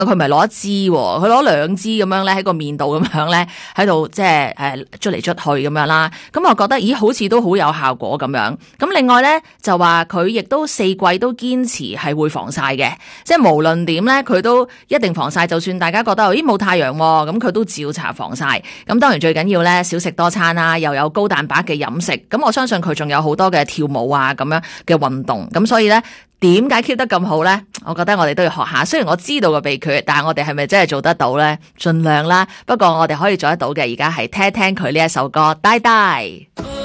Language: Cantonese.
佢唔係攞一支，佢攞2支咁樣咧喺個面度咁樣咧喺度即係捽嚟捽去咁樣啦。咁我覺得咦好似都好有效果咁樣。咁另外咧就話佢亦都4季都堅持係會防曬嘅，即係無論點咧佢都一定防曬。就算大家覺得咦冇太陽咁佢都照搽防曬。咁當然最緊要咧少食多餐啦，又有高蛋白嘅飲食。咁我相信佢仲有好多嘅跳舞啊咁樣嘅運動。咁所以咧點解 keep 得咁好呢？我覺得我哋都要學下。雖然我知道個秘訣，但係我哋係咪真係做得到呢？盡量啦。不過我哋可以做得到嘅，而家係聽聽佢呢一首歌《Die Die》。